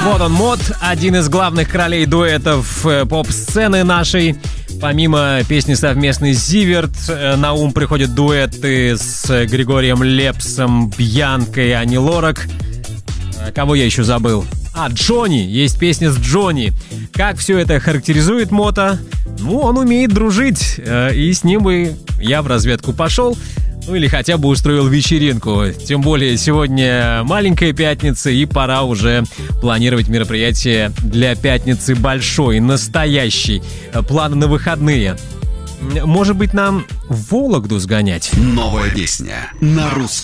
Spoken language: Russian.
Вот он, Мот, один из главных королей дуэтов поп-сцены нашей. Помимо песни совместной с Зиверт, на ум приходят дуэты с Григорием Лепсом, Бьянкой, Ани Лорак. Кого я еще забыл? Джонни. Есть песня с Джонни. Как все это характеризует Мота? Он умеет дружить. И с ним бы я в разведку пошел. Или хотя бы устроил вечеринку. Тем более сегодня маленькая пятница, и пора уже планировать мероприятие для пятницы большой, настоящей. Планы на выходные. Может быть, нам в Вологду сгонять? Новая песня на русском.